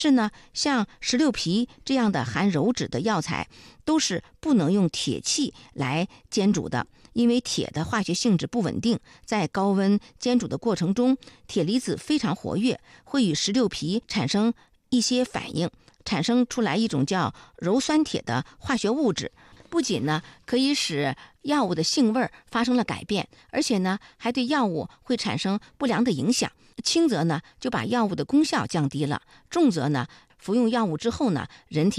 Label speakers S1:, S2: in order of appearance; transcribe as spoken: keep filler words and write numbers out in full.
S1: 是呢，像石榴皮这样的含鞣质的药材，都是不能用铁器来煎煮的，因为铁的化学性质不稳定，在高温煎煮的过程中，铁离子非常活跃，会与石榴皮产生一些反应，产生出来一种叫鞣酸铁的化学物质。不仅呢可以使药物的性味发生了改变，而且呢还对药物会产生不良的影响。轻则呢就把药物的功效降低了，重则呢服用药物之后呢，人体